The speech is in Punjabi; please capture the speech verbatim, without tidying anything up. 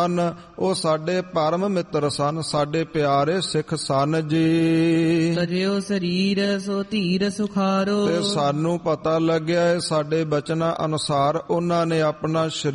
ਉਹ ਸਾਡੇ ਪਰਮ ਮਿੱਤਰ ਸਨ, ਸਾਡੇ ਪਿਆਰੇ ਸਿੱਖ ਸਨ ਜੀ। ਤਜਿਓ ਸਰੀਰ ਸੋ ਧੀਰ ਸੁਖਾਰੋ, ਤੇ ਸਾਨੂੰ ਪਤਾ ਲੱਗਿਆ ਸਾਡੇ ਬਚਨਾਂ ਅਨੁਸਾਰ ਉਹਨਾਂ ਨੇ ਆਪਣਾ